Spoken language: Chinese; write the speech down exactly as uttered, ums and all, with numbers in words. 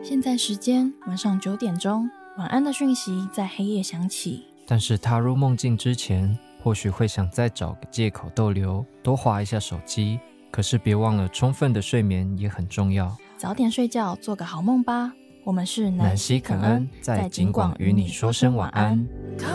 现在时间晚上九点钟，晚安的讯息在黑夜响起。 但是踏入梦境之前，或许会想再找个借口逗留，多滑一下手机。可是别忘了，充分的睡眠也很重要。 早点睡觉，做个好梦吧。我们是南希肯恩，在景广与你说声晚安。